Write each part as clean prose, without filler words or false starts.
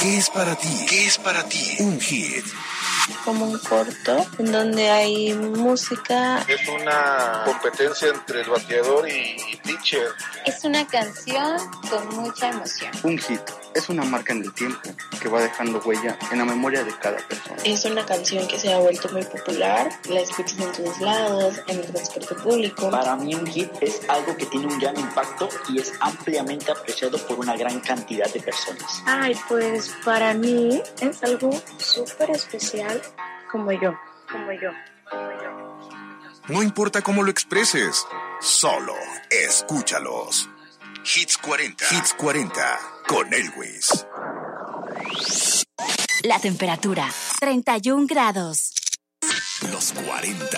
¿Qué es para ti? ¿Qué es para ti un hit? Como un corto en donde hay música. Es una competencia entre el bateador y pitcher. Es una canción con mucha emoción. Un hit es una marca en el tiempo que va dejando huella en la memoria de cada persona. Es una canción que se ha vuelto muy popular, la escuchas en todos lados, en el transporte público. Para mí un hit es algo que tiene un gran impacto y es ampliamente apreciado por una gran cantidad de personas. Ay, pues para mí es algo súper especial, como yo. No importa cómo lo expreses, solo escúchalos. Hits 40. Hits 40 con Elvis. La temperatura, 31 grados. Los 40.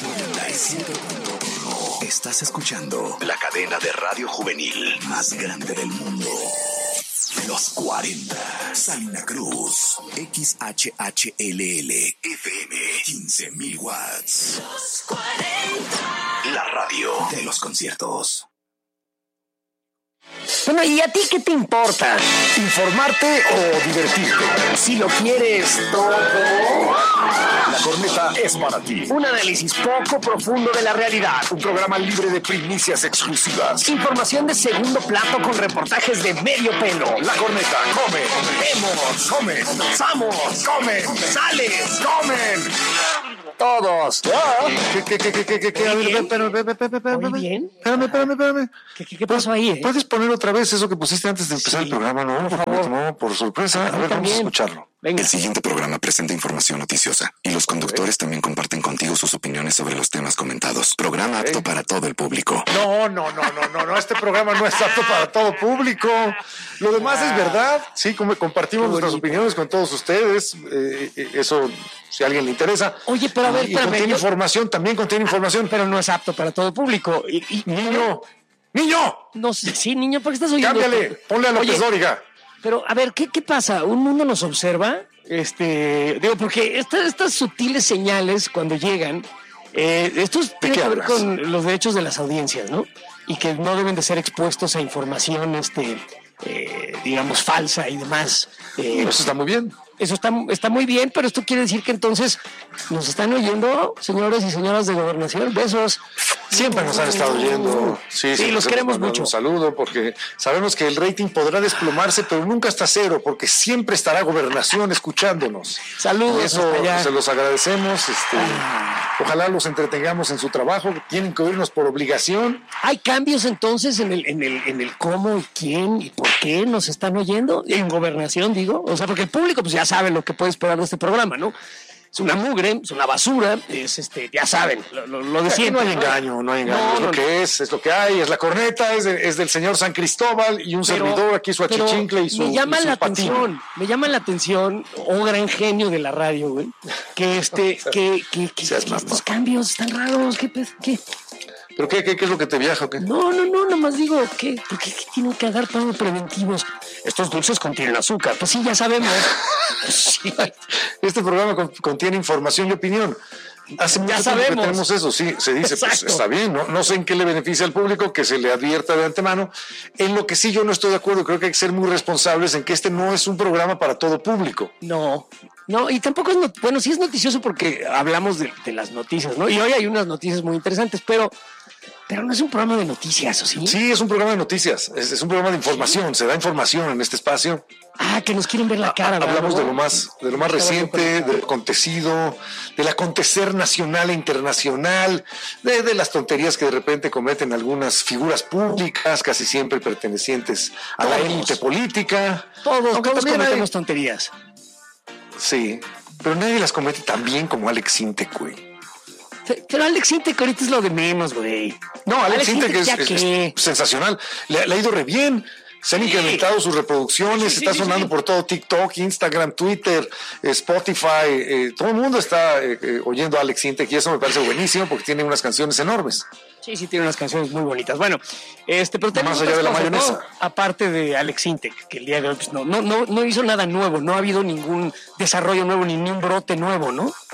97.1. Estás escuchando la cadena de radio juvenil más grande del mundo. Los 40. Salina Cruz. XHHLL. FM. 15,000 watts. Los 40. La radio de los conciertos. Bueno, ¿y a ti qué te importa? ¿Informarte o divertirte? Si lo quieres todo, La Corneta es para ti. un análisis poco profundo de la realidad. Un programa libre de primicias exclusivas. Información de segundo plato con reportajes de medio pelo. La Corneta, come, Vemos, comen, lanzamos, comen, sales, comen. todos. ¿Qué? A ver, espérame. ¿Oí bien? Espérame. ¿Qué pasó ahí? ¿Puedes poner otra vez eso que pusiste antes de empezar el programa? No, por favor. No, por sorpresa. A ver, vamos a También. escucharlo. Venga. El siguiente programa presenta información noticiosa y los conductores también comparten contigo sus opiniones sobre los temas comentados. Programa apto para todo el público. No, este programa no es apto para todo público. Lo demás es verdad. Sí, como compartimos nuestras opiniones con todos ustedes. Eso, si a alguien le interesa. Oye, pero a ver, Y espérame, contiene yo- información, también contiene información. Pero no es apto para todo el público. ¡Niño! No sé, sí, niño, ¿por qué estás oyendo? Cámbiale, esto? ponle a López Oye, Dóriga. Pero, a ver, ¿qué pasa? ¿Un mundo nos observa? Porque estas sutiles señales cuando llegan, esto tiene qué que ver hablas? con los derechos de las audiencias, ¿no? Y que no deben de ser expuestos a información, digamos, falsa y demás. Eso está muy bien. Eso está muy bien, pero esto quiere decir que entonces nos están oyendo, señores y señoras de Gobernación. Besos. Siempre nos han estado oyendo. Sí, los queremos mucho. Un saludo porque sabemos que el rating podrá desplomarse, pero nunca está cero, porque siempre estará Gobernación escuchándonos. Saludos. Y eso hasta allá. se los agradecemos. Ojalá los entretengamos en su trabajo. Tienen que oírnos por obligación. ¿Hay cambios entonces en el cómo y quién y por qué nos están oyendo? En Gobernación, digo. O sea, porque el público pues ya sabe lo que puede esperar de este programa, ¿no? Es una mugre, es una basura, ya saben, lo de Aquí siempre. no hay engaño, no hay engaño. No, es lo no, que es lo que hay, es la corneta, es del señor San Cristóbal y un servidor aquí, su pero achichincle y su me llama y su la patín. atención, gran genio de la radio, güey, que Seas mamá. estos cambios están raros, ¿qué? ¿Pero qué es lo que te viaja o qué? No, nomás digo, ¿por qué tienen que dar todo preventivos? Estos dulces contienen azúcar, pues sí, ya sabemos. Sí. Este programa contiene información y opinión. Hace mucho tiempo que sabemos. tenemos eso, sí, se dice, pues Exacto. está bien, no sé en qué le beneficia al público que se le advierta de antemano. En lo que sí yo no estoy de acuerdo, creo que hay que ser muy responsables en que este no es un programa para todo público. No, y tampoco es, bueno, sí es noticioso porque hablamos de las noticias, ¿no? Y hoy hay unas noticias muy interesantes, pero no es un programa de noticias, ¿o sí? Sí, es un programa de noticias, es un programa de información, se da información en este espacio. Ah, que nos quieren ver la cara, ¿verdad? Hablamos de lo más reciente, del acontecido, del acontecer nacional e internacional, de las tonterías que de repente cometen algunas figuras públicas, casi siempre pertenecientes a la Todos. élite política. Todos Aunque también cometemos tonterías. Sí, pero nadie las comete tan bien como Alex Intec, güey. Pero Alex Intec ahorita es lo de menos, güey. No, Alex Intec ¿ya es qué? sensacional. Le ha ido re bien. Se han incrementado sus reproducciones, está sonando por todo TikTok, Instagram, Twitter, Spotify. Todo el mundo está oyendo a Alex Intec y eso me parece buenísimo porque tiene unas canciones enormes. Sí, tiene unas canciones muy bonitas. Bueno, pero tenemos Más allá de la otras cosas, mayonesa. ¿no? Aparte de Alex Intec, que el día de hoy pues, no hizo nada nuevo, no ha habido ningún desarrollo nuevo, ni un brote nuevo, ¿no?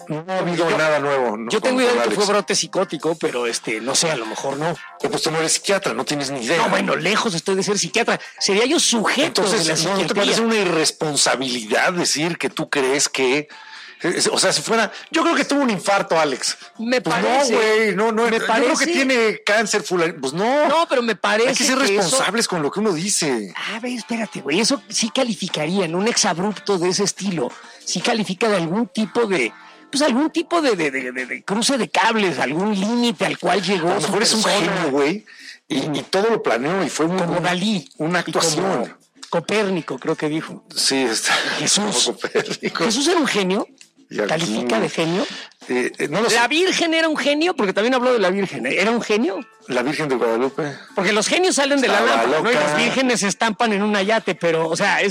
No ha habido nada nuevo. ¿no? Yo tengo idea de que Alex. fue brote psicótico, pero no sé, a lo mejor no. Pues tú no eres psiquiatra, no tienes ni idea. No, bueno, lejos estoy de ser psiquiatra. Sería yo sujeto de la Entonces, ¿no te psiquiatría. parece una irresponsabilidad decir que tú crees que... O sea, si fuera... Yo creo que tuvo un infarto, Alex. Me pues parece. No, güey, no. Me yo parece. creo que tiene cáncer fulano. Pues no. No, pero me parece Hay que ser que responsables con lo que uno dice. A ver, espérate, güey. Eso sí calificaría en un exabrupto de ese estilo. Sí califica de algún tipo de... Pues algún tipo de cruce de cables, algún límite al cual llegó. A lo mejor es un genio, güey. Y todo lo planeó y fue Como Dalí. una actuación. Como Copérnico, creo que dijo. Sí, está. Jesús. Como Copérnico. ¿Jesús era un genio? Y aquí, ¿Califica de genio? No lo sé. ¿La Virgen era un genio? Porque también habló de la Virgen. ¿Era un genio? La Virgen de Guadalupe. Porque los genios salen de la Estaba lámpara, ¿no? Y loca. las vírgenes se estampan en un yate, pero, o sea,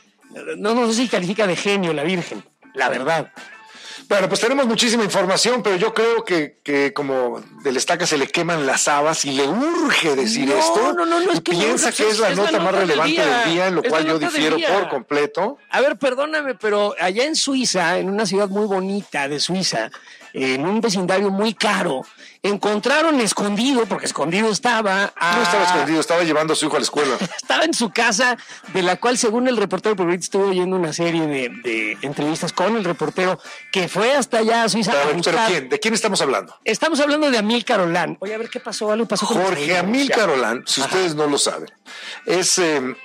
no sé si califica de genio la Virgen, la verdad. Bueno, pues tenemos muchísima información, pero yo creo que como del Estaca se le queman las habas y le urge decir esto. No, es y que piensa no, que es la nota más relevante del día, en lo Es cual la yo nota del difiero día. por completo. A ver, perdóname, pero allá en Suiza, en una ciudad muy bonita de Suiza, en un vecindario muy caro, encontraron escondido, porque escondido estaba... No estaba escondido, estaba llevando a su hijo a la escuela. Estaba en su casa, de la cual, según el reportero, porque ahorita estuve oyendo una serie de entrevistas con el reportero, que fue hasta allá a Suiza a Pero buscar. ¿quién? ¿De quién estamos hablando? Estamos hablando de Amílcar Olán. Oye, a ver qué pasó. Algo pasó con Jorge Amílcar Olán, si ustedes no lo saben, es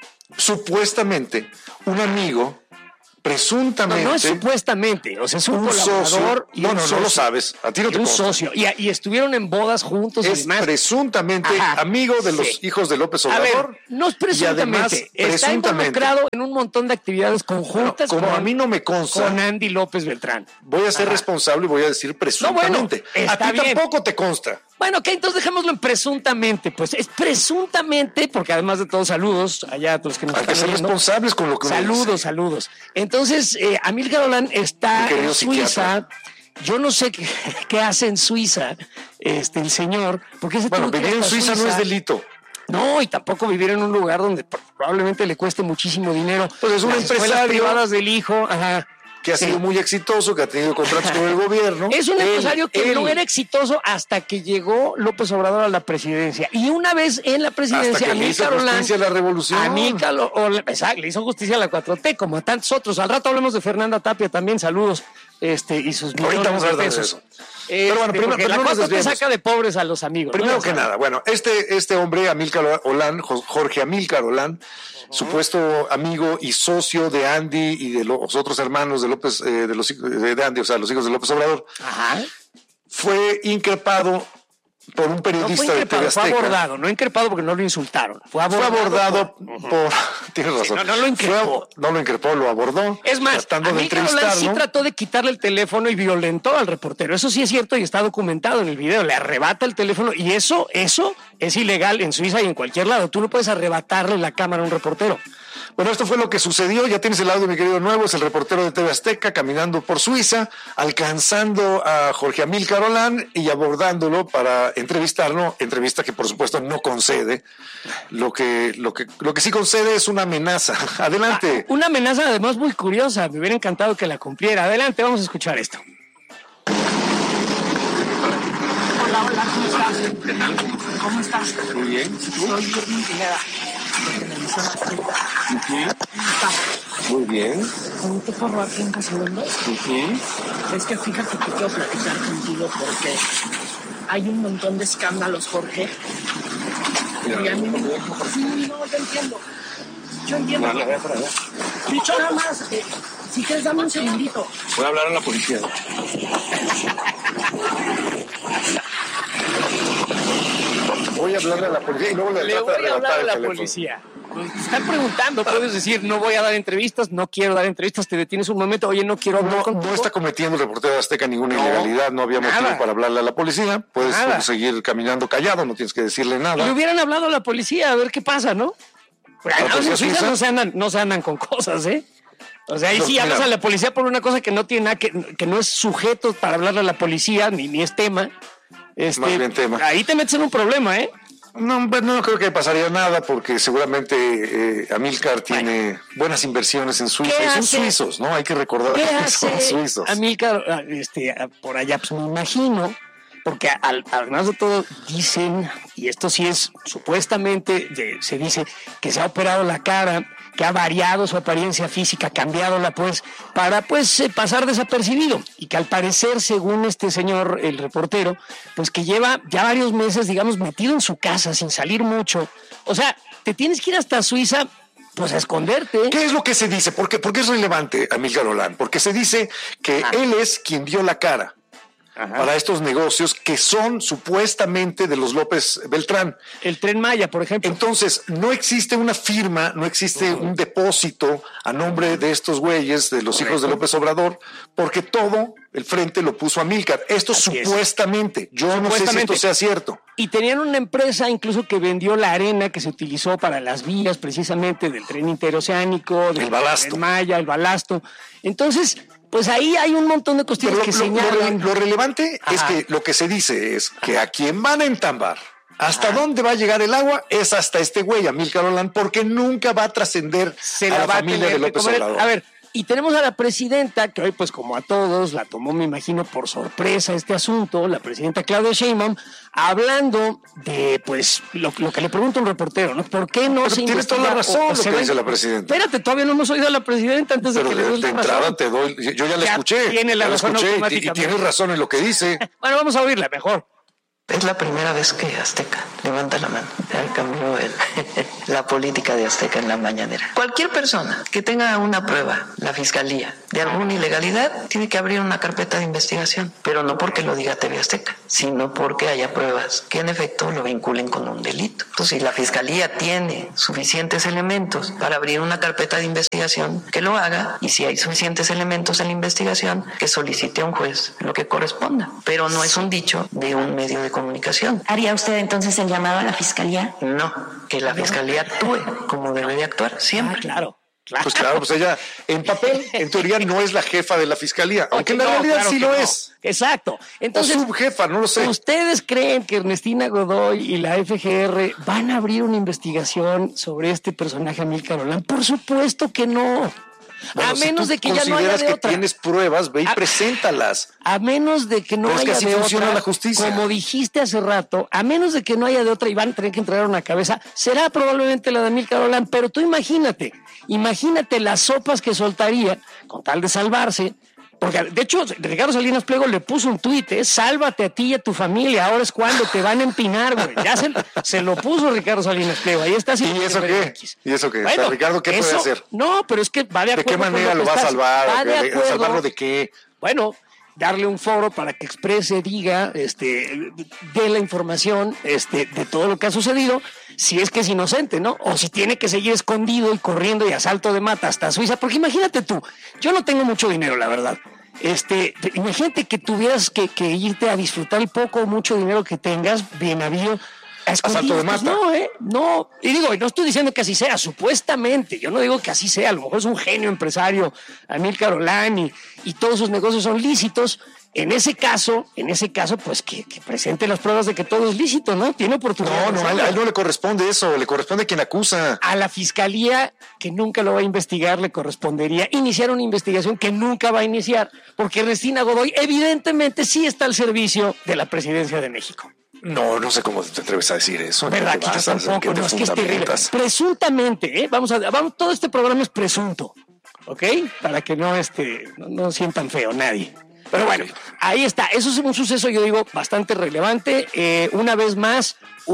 supuestamente un amigo, presuntamente. No es supuestamente, o sea, es un colaborador. socio. Y No, un no socio. lo sabes. A ti no Y te un consta. socio. Y estuvieron en bodas juntos y Es demás. presuntamente Ajá, amigo de los sí. hijos de López A ver, Obrador. no es y presuntamente. además, Está presuntamente. involucrado en un montón de actividades Bueno, conjuntas como con, a mí no me consta, con Andy López Beltrán. voy a ser Ajá. responsable y voy a decir presuntamente. No, bueno, a está ti bien. tampoco te consta. Bueno, ok, entonces dejémoslo en presuntamente. Pues es presuntamente, porque además de todo, saludos allá a todos los que nos Hay que están ser oyendo. responsables con lo que uno Saludos, dice. saludos. Entonces, Amílcar Olán Mi está querido en Suiza. psiquiatra. Yo no sé qué hace en Suiza el señor, porque ese Bueno, tuvo que ir vivir en hasta Suiza no es delito. No, y tampoco vivir en un lugar donde probablemente le cueste muchísimo dinero. Pues es un Las escuelas empresario privadas del hijo, ajá. Que ha Sí. sido muy exitoso, que ha tenido contratos con el gobierno. Es un empresario que Él, no era exitoso hasta que llegó López Obrador a la presidencia. Y una vez en la hasta presidencia, que le hizo Amílcar Olán, justicia a la revolución. exacto, le hizo justicia a la 4T, como a tantos otros. Al rato hablamos de Fernanda Tapia también, saludos. Y sus millones Ahorita vamos a de hablar de pesos. eso. Pero bueno, primero, porque la no nos 4T desviemos. saca de pobres a los amigos. Primero ¿no? que nada, bueno, este hombre, Amílcar Olán, Jorge Amílcar Olán, supuesto amigo y socio de Andy y de los otros hermanos de López, de Andy, o sea, los hijos de López Obrador, Ajá. fue increpado por un No periodista fue de TV increpado, fue Azteca. abordado, no increpado porque no lo insultaron. Fue Fue abordado por- por... Tienes razón. no lo increpó. No lo increpó, lo abordó. Es más, tratando de Amílcar Olán sí entrevistarlo. trató de quitarle el teléfono y violentó al reportero. Eso sí es cierto y está documentado en el video. Le arrebata el teléfono y eso es ilegal en Suiza y en cualquier lado. Tú no puedes arrebatarle la cámara a un reportero. Bueno, esto fue lo que sucedió. Ya tienes el audio, mi querido Nuevo, es el reportero de TV Azteca caminando por Suiza, alcanzando a Jorge Amílcar Olán y abordándolo para entrevistarlo. Entrevista que, por supuesto, no concede. Lo que sí concede es una amenaza. Adelante. Una amenaza además muy curiosa. Me hubiera encantado que la cumpliera. Adelante, vamos a escuchar esto. Hola, ¿cómo estás? ¿Qué tal? ¿Cómo estás? Muy bien. Soy Irving Pineda, de Televisión Azteca. ¿Cómo estás? Muy bien. ¿Te puedo robar 30 segundos? Es que fíjate que quiero platicar contigo porque hay un montón de escándalos, Jorge. Y a mí sí, no, yo entiendo. Yo entiendo. Dicho nada más, si quieres dame un segundito. Voy a hablar a la policía. Voy a hablarle a la policía y luego Le voy a hablar a la policía. Pues, te están preguntando, puedes decir, no voy a dar entrevistas, no quiero dar entrevistas, te detienes un momento, oye, no quiero hablar contigo. No está cometiendo el reportero de Azteca ninguna No, ilegalidad, no había motivo nada. para hablarle a la policía. Puedes Nada. seguir caminando callado, no tienes que decirle Y le nada. hubieran hablado a la policía a ver qué pasa, ¿no? Porque ¿A la en policía Suiza suiza? no se andan con cosas, ¿eh? O sea, ahí No, sí hablas mira. a la policía por una cosa que no tiene nada, que no es sujeto para hablarle a la policía, ni es tema. Más bien tema. Ahí te metes en un problema, ¿eh? No creo que pasaría nada porque seguramente Amílcar tiene buenas inversiones en Suiza. Son suizos, ¿no? Hay que recordar que son suizos. Amílcar, por allá, pues me imagino, porque además de todo dicen, y esto sí es supuestamente, se dice que se ha operado la cara, que ha variado su apariencia física, cambiándola para pasar desapercibido, y que al parecer, según este señor, el reportero, pues que lleva ya varios meses, digamos, metido en su casa sin salir mucho. O sea, te tienes que ir hasta Suiza pues a esconderte. ¿Qué es lo que se dice? ¿Por qué es relevante, Amílcar Olan? Porque se dice que él es quien dio la cara para estos negocios que son supuestamente de los López Beltrán. El Tren Maya, por ejemplo. Entonces, no existe una firma, no existe un depósito a nombre de estos güeyes, de los hijos de López Obrador, porque todo el frente lo puso Amílcar. Esto supuestamente. Yo no sé si esto sea cierto. Y tenían una empresa incluso que vendió la arena que se utilizó para las vías precisamente del tren interoceánico, del Tren Maya, el balasto. Entonces, pues ahí hay un montón de cuestiones que señalan. Lo relevante es que lo que se dice es que a quien van a entambar, hasta dónde va a llegar el agua, es hasta este güey, Amílcar Olan, porque nunca va a trascender a la familia de López Obrador. A ver, y tenemos a la presidenta, que hoy pues como a todos la tomó, me imagino, por sorpresa este asunto, la presidenta Claudia Sheinbaum, hablando de pues lo que le pregunta un reportero, ¿no? ¿Por qué no se investiga? Tienes toda la razón lo que dice la presidenta. Espérate, todavía no hemos oído a la presidenta antes de que le des de entrada te doy, yo ya la escuché. Tiene la razón y tienes razón en lo que dice. Bueno, vamos a oírla mejor. Es la primera vez que Azteca levanta la mano. Ya cambió la política de Azteca en la mañanera. Cualquier persona que tenga una prueba, la fiscalía, de alguna ilegalidad, tiene que abrir una carpeta de investigación. Pero no porque lo diga TV Azteca, sino porque haya pruebas que en efecto lo vinculen con un delito. Entonces, si la fiscalía tiene suficientes elementos para abrir una carpeta de investigación, que lo haga. Y si hay suficientes elementos en la investigación, que solicite a un juez lo que corresponda. Pero no es un dicho de un medio de comunicación. ¿Haría usted entonces el llamado a la fiscalía? No, que la fiscalía actúe como debe de actuar siempre. Claro. Pues claro, pues ella en papel, en teoría, no es la jefa de la fiscalía, aunque en la realidad sí lo es. Exacto. Entonces, o subjefa, no lo sé. ¿Ustedes creen que Ernestina Godoy y la FGR van a abrir una investigación sobre este personaje Amílcar Olan? Por supuesto que no. Bueno, a menos si de que ya no haya de que otra. Tienes pruebas, ve y preséntalas. A menos de que no Pero haya es que así de funciona otra, la justicia. Como dijiste hace rato, a menos de que no haya de otra y van a tener que entregar una cabeza, será probablemente la de Amílcar Olan, pero tú imagínate las sopas que soltaría con tal de salvarse. Porque, de hecho, Ricardo Salinas Pliego le puso un tuit, sálvate a ti y a tu familia, ahora es cuando te van a empinar, güey. Ya se lo puso Ricardo Salinas Pliego, ahí está. ¿Y eso qué? ¿Y eso qué? Bueno, o sea, Ricardo, ¿qué puede hacer? No, pero es que va de acuerdo. ¿De qué manera lo va a salvar? ¿Salvarlo de qué? Bueno, darle un foro para que exprese, diga, dé la información de todo lo que ha sucedido, si es que es inocente, ¿no? O si tiene que seguir escondido y corriendo y a salto de mata hasta Suiza, porque imagínate tú, yo no tengo mucho dinero, la verdad. Imagínate que tuvieras que irte a disfrutar el poco o mucho dinero que tengas, bien habido, a salto de mata. Pues no. Y digo, no estoy diciendo que así sea, supuestamente. Yo no digo que así sea. A lo mejor es un genio empresario, Amílcar Olan, y todos sus negocios son lícitos. En ese caso, pues que presente las pruebas de que todo es lícito, ¿no? Tiene oportunidad. No, a él no le corresponde eso, le corresponde a quien acusa. A la fiscalía, que nunca lo va a investigar, le correspondería iniciar una investigación que nunca va a iniciar, porque Ernestina Godoy evidentemente sí está al servicio de la presidencia de México. No sé cómo te atreves a decir eso. ¿Verdad? Que yo tampoco, no, es que es terrible. Presuntamente, vamos, todo este programa es presunto, ¿ok? Para que no sientan feo nadie. Pero bueno, ahí está. Eso es un suceso, yo digo, bastante relevante. Una vez más,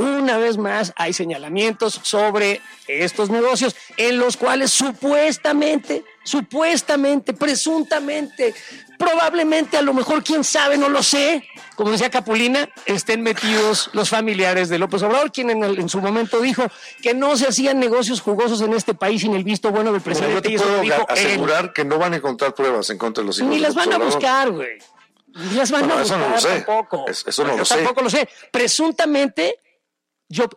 hay señalamientos sobre estos negocios en los cuales supuestamente, presuntamente, probablemente, a lo mejor, quién sabe, no lo sé, como decía Capulina, estén metidos los familiares de López Obrador, quien en su momento dijo que no se hacían negocios jugosos en este país sin el visto bueno del presidente. Yo te puedo asegurar que no van a encontrar pruebas en contra de los hijos ni de las López van a Obrador. buscar, güey. Ni las van a buscar, eso no lo sé. Tampoco. Eso no lo sé. Tampoco lo sé. Presuntamente, yo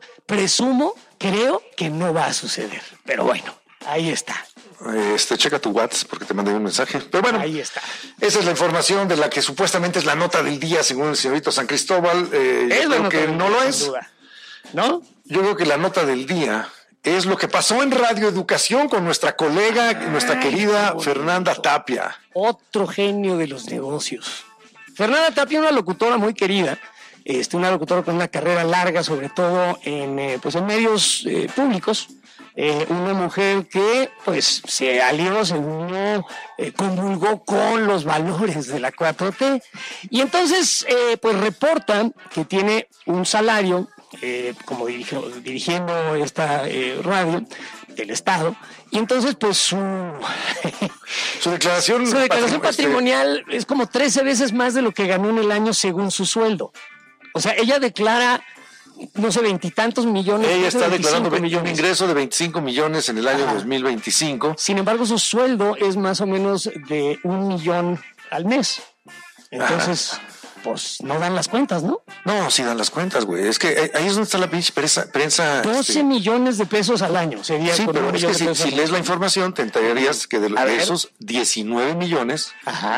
creo que no va a suceder. Pero bueno, ahí está. Checa tu WhatsApp porque te mandé un mensaje. Pero bueno, ahí está. Esa es la información de la que supuestamente es la nota del día, según el señorito San Cristóbal. Yo creo que no lo es. ¿no? Yo creo que la nota del día es lo que pasó en Radio Educación con nuestra colega, nuestra querida Fernanda Tapia. Otro genio de los negocios. Fernanda Tapia, una locutora muy querida, una locutora con una carrera larga, sobre todo en medios públicos. Una mujer que pues se alió, se unió, convulgó con los valores de la 4T. Y entonces pues reporta que tiene un salario como dirigiendo esta radio del Estado, y entonces pues su declaración patrimonial es como 13 veces más de lo que ganó en el año según su sueldo. O sea, ella declara, no sé, 20 y tantos millones. Ella está declarando un ingreso de 25 millones en el año 2025. Sin embargo, su sueldo es más o menos de 1 millón al mes. Entonces, pues no dan las cuentas, ¿no? No, sí dan las cuentas, güey. Es que ahí es donde está la pinche prensa. 12 millones de pesos al año sería. Sí, pero es que si lees la información, te enterarías que de esos 19 millones,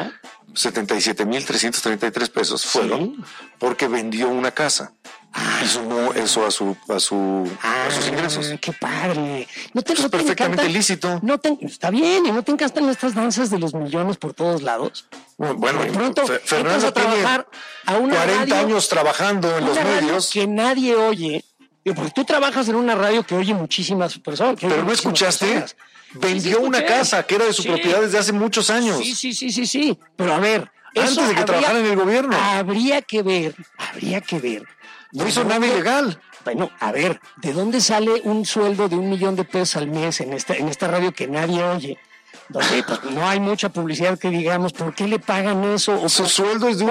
77,333 pesos fueron porque vendió una casa. Y sumó eso a sus ingresos. ¡Qué padre! Es perfectamente lícito. Está bien, ¿y no te encantan estas danzas de los millones por todos lados? Bueno, de pronto Fernanda tiene a una 40 años trabajando en los medios. Que nadie oye. Porque tú trabajas en una radio que oye muchísimas personas. Pero no escuchaste. Vendió una casa que era de su propiedad desde hace muchos años. Sí. Pero a ver. Antes de que trabajara en el gobierno. Habría que ver. No hizo nada ilegal. Bueno, a ver, ¿de dónde sale un sueldo de 1 millón de pesos al mes en esta radio que nadie oye? Donde pues, no hay mucha publicidad que digamos, ¿por qué le pagan eso? Su sueldo es de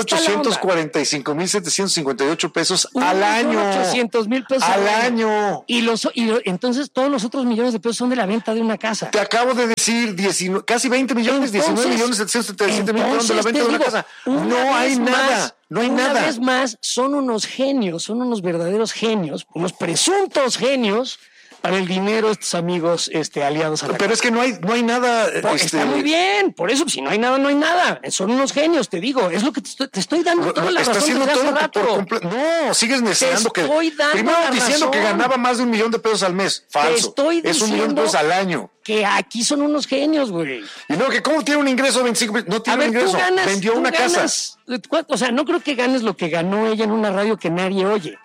1,845,758 pesos al año. 800,000 pesos al año. Y entonces todos los otros millones de pesos son de la venta de una casa. Te acabo de decir casi 20 millones, 19,777,000 de la venta de una casa. No hay nada. No hay nada. Una vez más, son unos genios, son unos verdaderos genios, unos presuntos genios para el dinero, estos amigos aliados a la Pero es que no hay nada. Está muy bien, por eso, si no hay nada, no hay nada. Son unos genios, te digo, es lo que te estoy dando toda la razón desde hace rato. No, sigues neceando que. Primero diciendo que ganaba más de 1 millón de pesos al mes. Falso. Es 1 millón de pesos al año. Que aquí son unos genios, güey. Y no, que cómo tiene un ingreso de 25. No tiene un ingreso. Vendió una casa. O sea, no creo que ganes lo que ganó ella en una radio que nadie oye.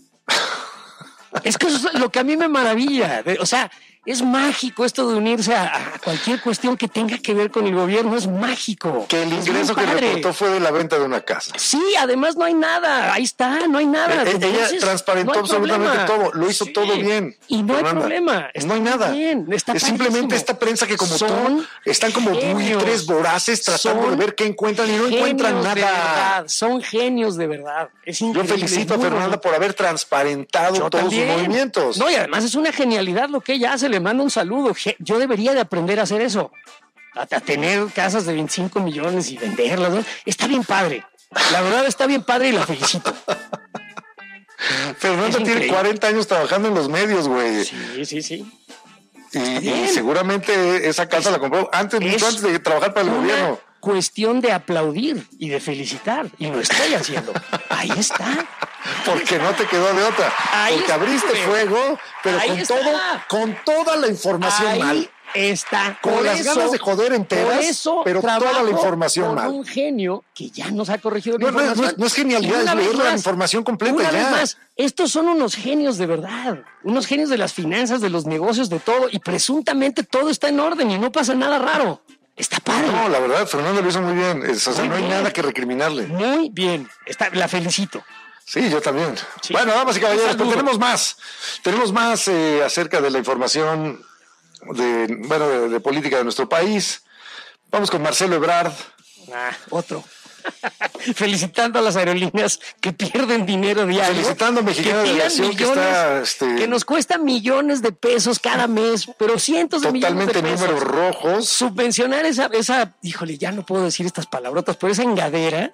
Es que eso es lo que a mí me maravilla. O sea, es mágico esto de unirse a cualquier cuestión que tenga que ver con el gobierno. Es mágico. Que el ingreso que reportó fue de la venta de una casa. Sí, además no hay nada. Ahí está, no hay nada. Ella transparentó absolutamente todo. Lo hizo todo bien. Y no hay problema. No hay nada. Bien, es simplemente esta prensa que como tú están como buitres voraces tratando de ver qué encuentran y no encuentran nada. Son genios de verdad. Es increíble. Yo felicito a Fernanda por haber transparentado todos sus movimientos. No, y además es una genialidad lo que ella hace. Le mando un saludo. Yo debería de aprender a hacer eso. A tener casas de 25 millones y venderlas, ¿no? Está bien padre. La verdad está bien padre y la felicito. Fernanda tiene 40 años trabajando en los medios, güey. Sí. Y seguramente esa casa la compró mucho antes de trabajar para el gobierno. Cuestión de aplaudir y de felicitar. Y lo estoy haciendo. Ahí está. Porque no te quedó de otra. Porque abriste fuego, pero con toda la información mal. Está. Con las ganas de joder enteras, pero toda la información mal. Un genio que ya nos ha corregido la información. No es genialidad, es leer la información completa una ya. Vez más, estos son unos genios de verdad. Unos genios de las finanzas, de los negocios, de todo. Y presuntamente todo está en orden y no pasa nada raro. Está padre. No, la verdad, Fernando lo hizo muy bien. No hay nada que recriminarle. Muy bien. La felicito. Sí, yo también. Sí. Bueno, damas y caballeros, pero tenemos más. Tenemos más acerca de la información de política de nuestro país. Vamos con Marcelo Ebrard. Otro. Felicitando a las aerolíneas que pierden dinero diario. Felicitando a Mexicana de Aviación que está que nos cuesta millones de pesos cada mes, pero cientos de millones de pesos. Totalmente números rojos. Subvencionar esa, híjole, ya no puedo decir estas palabrotas, pero esa engadera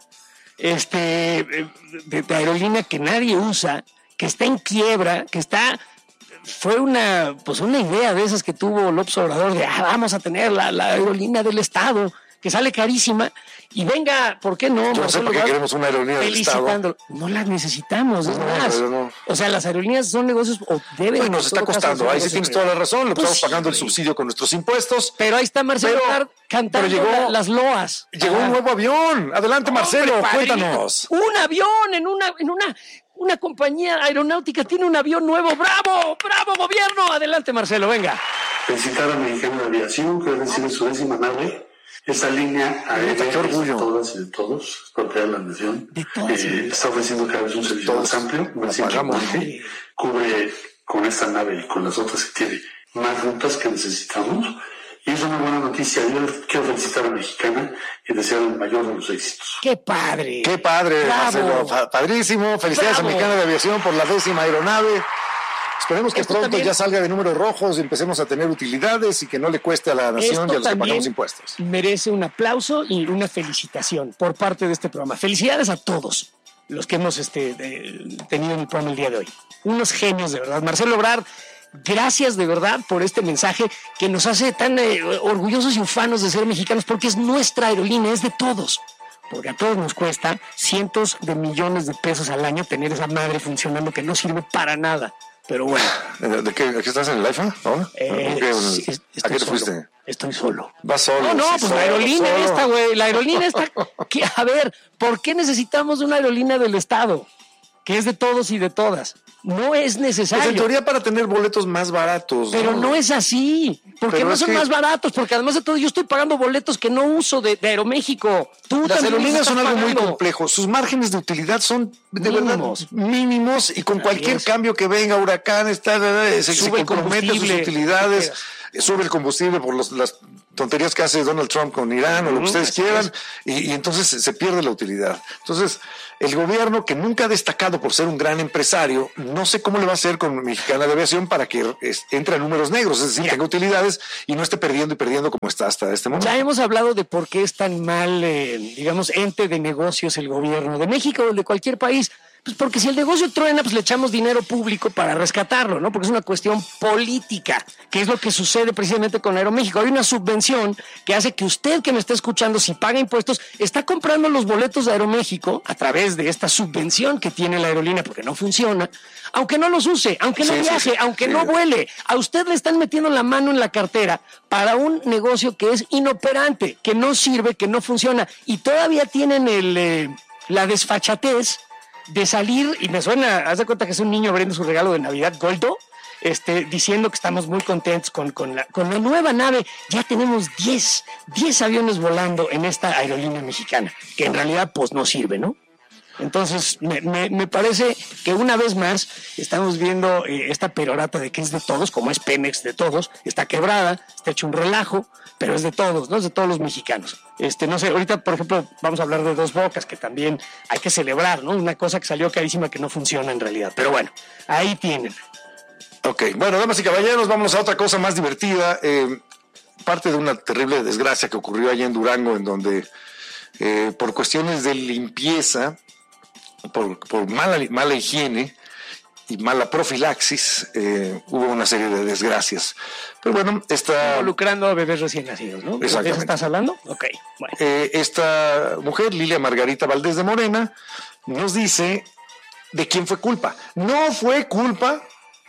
de aerolínea que nadie usa, que está en quiebra, fue una idea de esas que tuvo López Obrador de vamos a tener la aerolínea del Estado. que sale carísima, y venga, ¿por qué no? Yo no sé por qué queremos una aerolínea del Estado. No las necesitamos, es más. No. O sea, las aerolíneas son negocios, o deben. Pues nos está costando, ahí sí tienes toda la razón, lo estamos pagando el subsidio con nuestros impuestos. Pero ahí está Marcelo Ebrard cantando las loas. Llegó un nuevo avión. Adelante, Marcelo, cuéntanos. Un avión en una compañía aeronáutica tiene un avión nuevo. ¡Bravo! ¡Bravo, gobierno! Adelante, Marcelo, venga. Felicitar a Mexicana de Aviación, que recibe su 10ª nave. Esta línea aérea de todas y de todos, propiedad de la nación, está ofreciendo cada vez un servicio más amplio, más importante. Cubre con esta nave y con las otras que tiene más rutas que necesitamos. Y es una buena noticia. Yo quiero felicitar a Mexicana y desear el mayor de los éxitos. ¡Qué padre! ¡Qué padre, Marcelo! Padrísimo. Felicidades a Mexicana de Aviación por la 10ª aeronave. Esperemos que pronto ya salga de números rojos y empecemos a tener utilidades y que no le cueste a la nación y a los que pagamos impuestos. Merece un aplauso y una felicitación por parte de este programa. Felicidades a todos los que hemos tenido en el programa el día de hoy. Unos genios, de verdad. Marcelo Ebrard, gracias de verdad por este mensaje que nos hace tan orgullosos y ufanos de ser mexicanos, porque es nuestra aerolínea, es de todos. Porque a todos nos cuesta cientos de millones de pesos al año tener esa madre funcionando que no sirve para nada. Pero bueno. ¿De qué estás en el IFA ahora? ¿A qué te fuiste? Estoy solo. ¿Vas solo? No, pues la aerolínea esta, güey. La aerolínea esta. A ver, ¿por qué necesitamos una aerolínea del Estado? Que es de todos y de todas. No es necesario. Pues en teoría para tener boletos más baratos. Pero no es así. Porque no son más baratos. Porque además de todo, yo estoy pagando boletos que no uso de Aeroméxico. Las aerolíneas son algo muy complejo. Sus márgenes de utilidad son de verdad mínimos y con cualquier cambio que venga, huracán, se comprometen sus utilidades. Sube el combustible por las tonterías que hace Donald Trump con Irán o lo que ustedes quieran, y entonces se pierde la utilidad. Entonces, el gobierno, que nunca ha destacado por ser un gran empresario, no sé cómo le va a hacer con Mexicana de Aviación para que entre a números negros, es decir, tenga utilidades y no esté perdiendo y perdiendo como está hasta este momento. Ya hemos hablado de por qué es tan mal, ente de negocios el gobierno de México o de cualquier país. Pues porque si el negocio truena, pues le echamos dinero público para rescatarlo, ¿no? Porque es una cuestión política, que es lo que sucede precisamente con Aeroméxico. Hay una subvención que hace que usted que me está escuchando, si paga impuestos, está comprando los boletos de Aeroméxico a través de esta subvención que tiene la aerolínea, porque no funciona, aunque no los use, aunque no viaje, aunque no vuele. A usted le están metiendo la mano en la cartera para un negocio que es inoperante, que no sirve, que no funciona, y todavía tienen la desfachatez de salir, y me suena, haz de cuenta que es un niño abriendo su regalo de Navidad, Goldo, diciendo que estamos muy contentos con la nueva nave. Ya tenemos 10 aviones volando en esta aerolínea mexicana, que en realidad pues no sirve, ¿no? Entonces, me parece que una vez más estamos viendo esta perorata de que es de todos, como es Pemex de todos, está quebrada, está hecho un relajo, pero es de todos, ¿no? Es de todos los mexicanos. No sé, ahorita, por ejemplo, vamos a hablar de Dos Bocas, que también hay que celebrar, ¿no? Una cosa que salió carísima que no funciona en realidad. Pero bueno, ahí tienen. Ok, bueno, damas y caballeros, vamos a otra cosa más divertida. Parte de una terrible desgracia que ocurrió allá en Durango, en donde por cuestiones de limpieza, por mala higiene y mala profilaxis, hubo una serie de desgracias. Pero bueno, involucrando a bebés recién nacidos, ¿no? ¿De eso estás hablando? Ok, bueno. Esta mujer, Lilia Margarita Valdés de Morena, nos dice de quién fue culpa. No fue culpa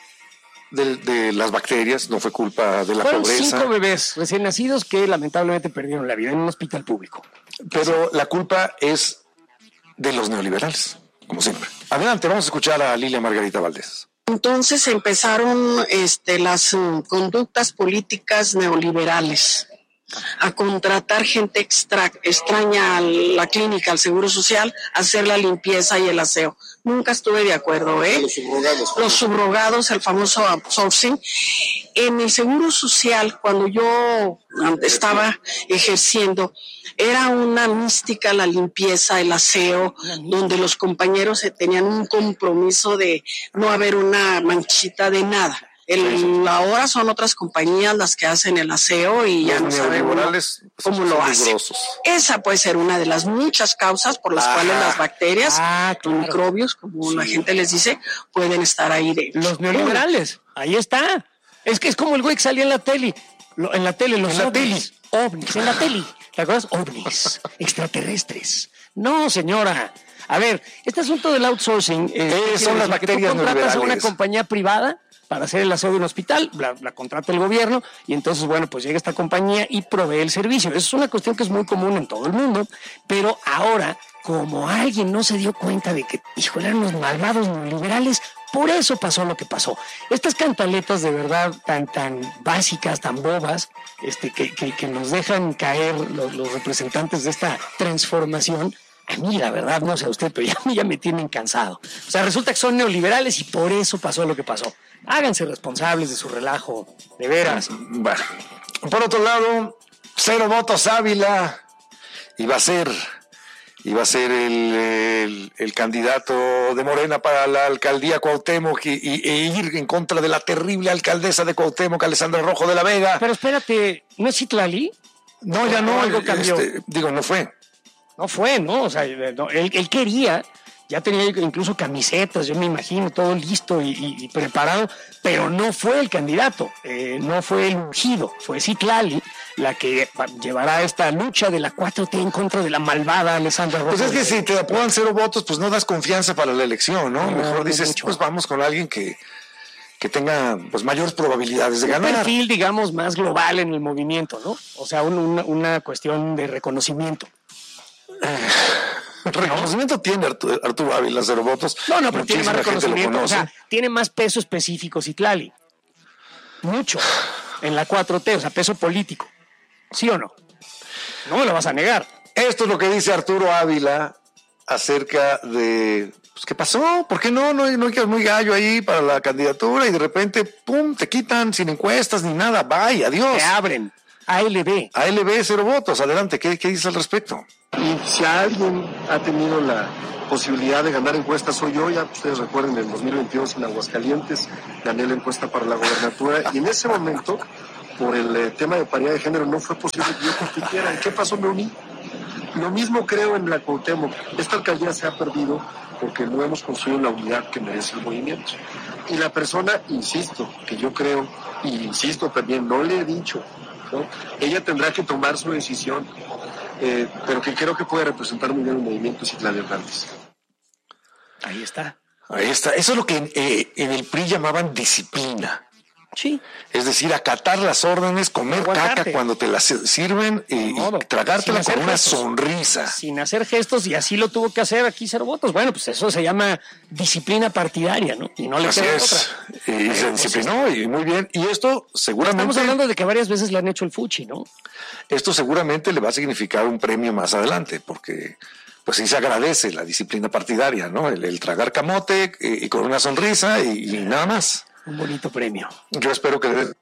de las bacterias, no fue culpa de la pobreza. Fueron 5 bebés recién nacidos que lamentablemente perdieron la vida en un hospital público. Pero la culpa es de los neoliberales, como siempre. Adelante, vamos a escuchar a Lilia Margarita Valdés. Entonces empezaron las conductas políticas neoliberales a contratar gente extraña a la clínica, al Seguro Social, a hacer la limpieza y el aseo. Nunca estuve de acuerdo, ¿eh? Los subrogados, el famoso outsourcing. En el Seguro Social, cuando yo estaba ejerciendo, era una mística la limpieza, el aseo, donde los compañeros tenían un compromiso de no haber una manchita de nada. Ahora son otras compañías las que hacen el aseo y ya no sabemos cómo lo hacen. Esa puede ser una de las muchas causas por las cuales las bacterias, los microbios, como la gente les dice, pueden estar ahí dentro. Los neoliberales, ahí está. Es que es como el güey que salía en la tele, los ovnis, en la tele. ¿Te acuerdas? OVNIs, extraterrestres. No, señora. A ver, este asunto del outsourcing son las bacterias tú contratas a una neoliberales. compañía privada para hacer el aseo de un hospital, la contrata el gobierno y entonces, bueno, pues llega esta compañía y provee el servicio. Eso es una cuestión que es muy común en todo el mundo, pero ahora, como alguien no se dio cuenta de que, híjole, eran los malvados neoliberales, por eso pasó lo que pasó. Estas cantaletas de verdad tan básicas, tan bobas, que nos dejan caer los representantes de esta transformación, a mí la verdad, no sé a usted, pero a mí ya me tienen cansado. O sea, resulta que son neoliberales y por eso pasó lo que pasó. Háganse responsables de su relajo, de veras. Bueno, por otro lado, 0 votos Ávila iba a ser el candidato de Morena para la alcaldía Cuauhtémoc e ir en contra de la terrible alcaldesa de Cuauhtémoc, Alessandra Rojo de la Vega. Pero espérate, ¿no es Citlali? No, ya no, algo cambió. No fue. No fue, ¿no? O sea, no, él quería, ya tenía incluso camisetas, yo me imagino, todo listo y preparado, pero no fue el candidato, no fue el ungido, fue Citlali la que llevará esta lucha de la 4T en contra de la malvada Alessandra Rojo. Pues es que si te apodan 0 votos, pues no das confianza para la elección, ¿no? Mejor dices, mucho. Pues vamos con alguien que tenga pues mayores probabilidades de ganar. Un perfil, digamos, más global en el movimiento, ¿no? O sea, una cuestión de reconocimiento. Reconocimiento tiene Arturo Ávila, 0 votos. No, pero tiene más reconocimiento, o sea, tiene más peso específico Citlali. Mucho. En la 4T, o sea, peso político. ¿Sí o no? No me lo vas a negar. Esto es lo que dice Arturo Ávila acerca de... Pues, ¿qué pasó? ¿Por qué no quedas muy gallo ahí para la candidatura y de repente, pum, te quitan sin encuestas ni nada? Bye, adiós. Te abren. ALB, 0 votos. Adelante, ¿qué dices al respecto? Y si alguien ha tenido la posibilidad de ganar encuestas soy yo. Ya ustedes recuerden, en 2022 en Aguascalientes gané la encuesta para la gobernatura y en ese momento, por el tema de paridad de género, no fue posible que yo compitiera. ¿Y qué pasó? Me uní. Lo mismo creo en la Cuauhtémoc. Esta alcaldía se ha perdido porque no hemos construido la unidad que merece el movimiento. Y la persona, insisto, que yo creo, y insisto también, no le he dicho, ¿no? Ella tendrá que tomar su decisión, pero que creo que puede representar muy bien el movimiento Citlali Hernández. Ahí está. Eso es lo que en el PRI llamaban disciplina. Sí. Es decir, acatar las órdenes, comer caca cuando te las sirven y tragártela con una sonrisa. Sin hacer gestos, y así lo tuvo que hacer aquí 0 votos. Bueno, pues eso se llama disciplina partidaria, ¿no? Y no le queda otra. Y se disciplinó y muy bien. Y esto seguramente... Estamos hablando de que varias veces le han hecho el fuchi, ¿no? Esto seguramente le va a significar un premio más adelante, porque... pues sí se agradece la disciplina partidaria, ¿no? El tragar camote y con una sonrisa y nada más. Un bonito premio. Yo espero que de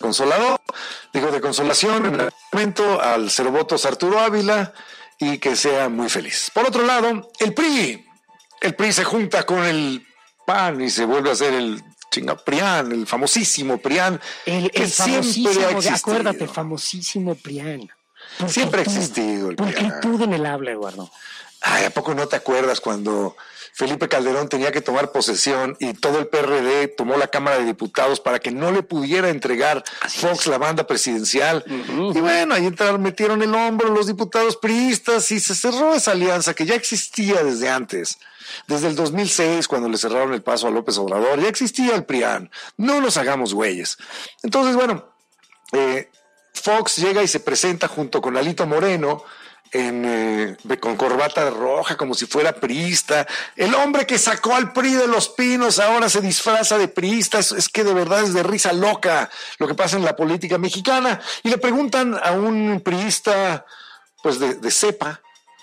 consolación en el momento al 0 votos Arturo Ávila y que sea muy feliz. Por otro lado, el PRI se junta con el PAN y se vuelve a hacer el PRIAN, el famosísimo PRIAN. El siempre ha existido. Acuérdate, famosísimo PRIAN. Siempre ha existido el PRIAN. Pulcritud en el habla, Eduardo. Ay, ¿a poco no te acuerdas cuando Felipe Calderón tenía que tomar posesión y todo el PRD tomó la Cámara de Diputados para que no le pudiera entregar Fox la banda presidencial? Y bueno, ahí metieron el hombro los diputados priistas y se cerró esa alianza que ya existía desde antes. Desde el 2006, cuando le cerraron el paso a López Obrador, ya existía el PRIAN. No nos hagamos güeyes. Entonces, bueno, Fox llega y se presenta junto con Alito Moreno, con corbata roja como si fuera priista. El hombre que sacó al PRI de Los Pinos ahora se disfraza de priista. Es que de verdad es de risa loca lo que pasa en la política mexicana. Y le preguntan a un priista pues de cepa,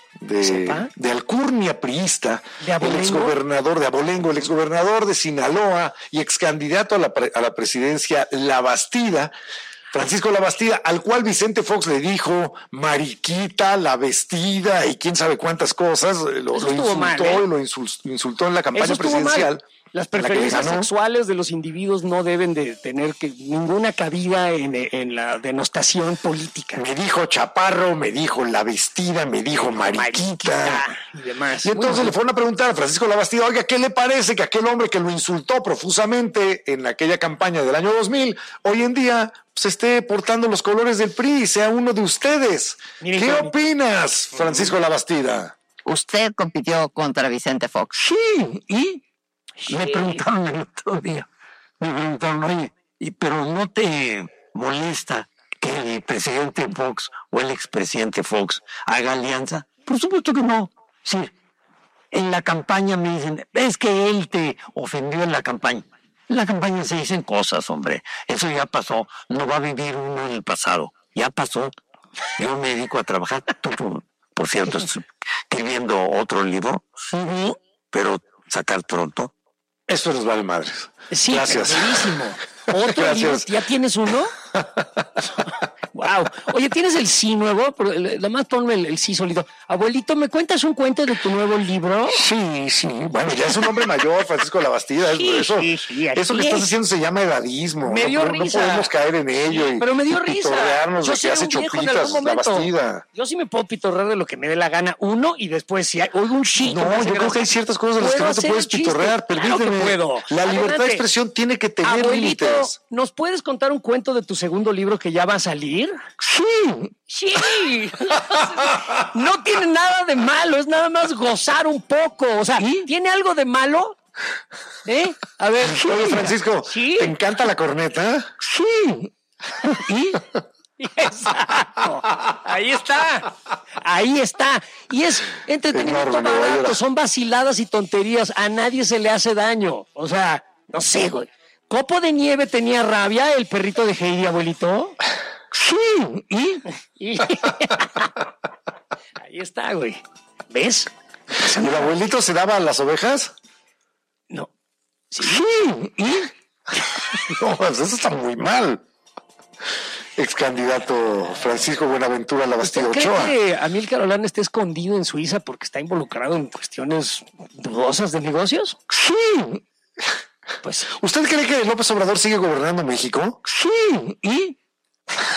de alcurnia priista, el exgobernador de Abolengo, el exgobernador de Sinaloa y excandidato a la presidencia Labastida, Francisco Labastida, al cual Vicente Fox le dijo mariquita, la vestida y quién sabe cuántas cosas, lo insultó, y lo insultó en la campaña presidencial. Las preferencias sexuales de los individuos no deben de tener ninguna cabida en la denostación política. Me dijo chaparro, me dijo la vestida, me dijo mariquita y demás. Y entonces le fueron a preguntar a Francisco Labastida, oiga, ¿qué le parece que aquel hombre que lo insultó profusamente en aquella campaña del año 2000, hoy en día se esté portando los colores del PRI y sea uno de ustedes? ¿Qué opinas, Francisco Labastida? Usted compitió contra Vicente Fox. Sí, y me preguntaron el otro día, oye, pero ¿no te molesta que el presidente Fox o el expresidente Fox haga alianza? Por supuesto que no. Sí, en la campaña me dicen, es que él te ofendió en la campaña. En la campaña se dicen cosas, hombre. Eso ya pasó. No va a vivir uno en el pasado. Ya pasó. Yo me dedico a trabajar. Por cierto, estoy escribiendo otro libro, pero sacar pronto. Eso nos vale madres. Sí, gracias. Buenísimo. ¿Otro libro? ¿Ya tienes uno? Wow. Oye, ¿tienes el sí nuevo? Nada más ponme el sí solito. Abuelito, ¿me cuentas un cuento de tu nuevo libro? Sí. Bueno, ya es un hombre mayor, Francisco Labastida. Eso que estás haciendo se llama edadismo. Me dio risa. No podemos caer en ello. Pero me dio risa. Yo que hace chopitas Labastida. Yo sí me puedo pitorrear de lo que me dé la gana. Uno, y después si oigo un sí. No, yo creo que hay ciertas cosas de las que no te puedes pitorrear. Permíteme. Claro que puedo. La libertad de expresión tiene que tener límites. ¿Nos puedes contar un cuento de tu segundo libro que ya va a salir? Sí. No tiene nada de malo, es nada más gozar un poco. O sea, ¿tiene algo de malo? A ver. Oye, Francisco, ¿te encanta la corneta? Sí. Exacto. Ahí está. Y es entretenimiento barato, son vaciladas y tonterías. A nadie se le hace daño. O sea, no sé, güey. ¿Copo de Nieve tenía rabia, el perrito de Heidi, abuelito? Sí. Ahí está, güey. ¿Ves? ¿Y el abuelito se daba a las ovejas? No. Sí. No, eso está muy mal. Ex candidato Francisco Buenaventura Labastida Ochoa. ¿Cree que Amílcar Olano esté escondido en Suiza porque está involucrado en cuestiones dudosas de negocios? Sí. Pues, ¿usted cree que López Obrador sigue gobernando México? Sí.